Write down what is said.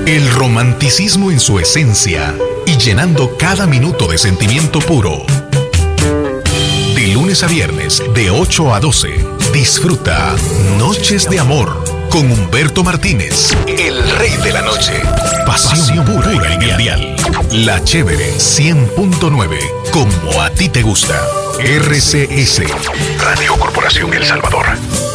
El romanticismo en su esencia y llenando cada minuto de sentimiento puro. De lunes a viernes, de 8 a 12, disfruta Noches de Amor con Humberto Martínez, el rey de la noche. Pasión pura en el dial. La Chévere 100.9, como a ti te gusta. RCS, Radio Corporación El Salvador.